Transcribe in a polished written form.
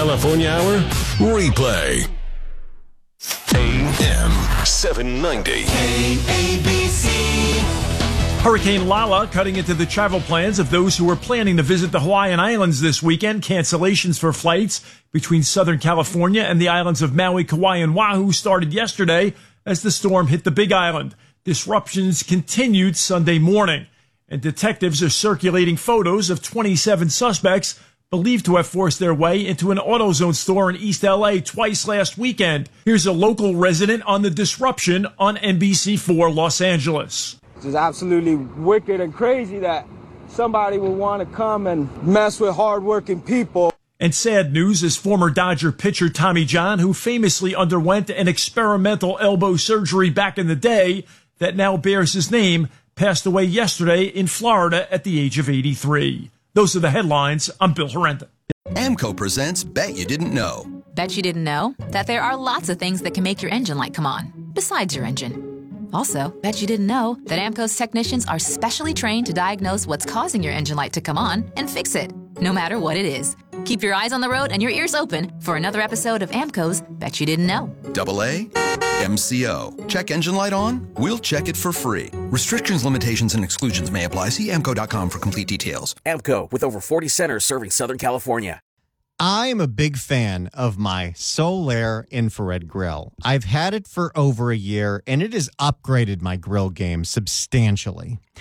California Hour replay. AM 790. KABC. Hurricane Lala cutting into the travel plans of those who were planning to visit the Hawaiian Islands this weekend. Cancellations for flights between Southern California and the islands of Maui, Kauai, and Oahu started yesterday as the storm hit the Big Island. Disruptions continued Sunday morning, and detectives are circulating photos of 27 suspects believed to have forced their way into an AutoZone store in East LA twice last weekend. Here's a local resident on the disruption on NBC4 Los Angeles. It's just absolutely wicked and crazy that somebody would want to come and mess with hardworking people. And sad news is former Dodger pitcher Tommy John, who famously underwent an experimental elbow surgery back in the day that now bears his name, passed away yesterday in Florida at the age of 83. Those are the headlines. I'm Bill Horrenda. AMCO presents Bet You Didn't Know. Bet you didn't know that there are lots of things that can make your engine light come on, besides your engine. Also, bet you didn't know that AMCO's technicians are specially trained to diagnose what's causing your engine light to come on and fix it, no matter what it is. Keep your eyes on the road and your ears open for another episode of AMCO's Bet You Didn't Know. AA MCO. Check engine light on? We'll check it for free. Restrictions, limitations, and exclusions may apply. See AMCO.com for complete details. AMCO, with over 40 centers serving Southern California. I am a big fan of my Solaire infrared grill. I've had it for over a year, and it has upgraded my grill game substantially.